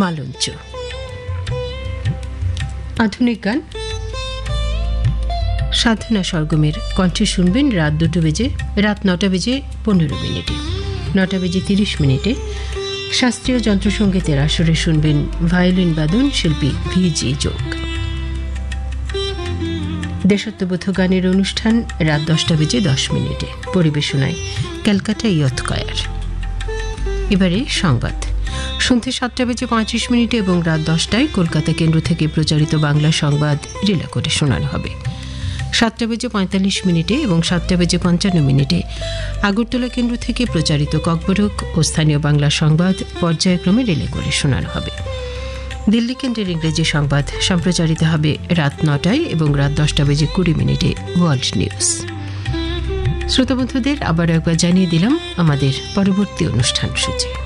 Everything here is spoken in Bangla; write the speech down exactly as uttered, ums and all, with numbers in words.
মালঞ্চ। আধুনিক গান সাধনা সরগমের কণ্ঠে শুনবেন রাত দুটো বেজে রাত নটা বেজে পনেরো মিনিটে নটা বেজে তিরিশ মিনিটে শাস্ত্রীয় যন্ত্রসঙ্গীতের আসরে শুনবেন ভায়োলিন বাদন শিল্পী ভিজি যোগ। দেশাত্মবোধ গানের অনুষ্ঠান রাত দশটা বেজে দশ মিনিটে পরিবেশনায় ক্যালকাটা ইয়থ কয়ার। এবারে সংবাদ সন্ধ্যে সাতটা বেজে পঁয়ত্রিশ মিনিটে এবং রাত দশটায় কলকাতা কেন্দ্র থেকে প্রচারিত বাংলা সংবাদ রিলে করে শোনানো হবে। সাতটা বেজে পঁয়তাল্লিশ মিনিটে এবং সাতটা বেজে পঞ্চান্ন মিনিটে আগরতলা কেন্দ্র থেকে প্রচারিত ককবরক ও স্থানীয় বাংলা সংবাদ পর্যায়ক্রমে রিলে করে শোনানো হবে। দিল্লি কেন্দ্রের ইংরেজি সংবাদ সম্প্রচারিত হবে রাত নটায় এবং রাত দশটা বেজে কুড়ি মিনিটে ওয়ার্ল্ড নিউজ। শ্রোতাবন্ধুদের আবার একবার জানিয়ে দিলাম আমাদের পরবর্তী অনুষ্ঠান সূচি।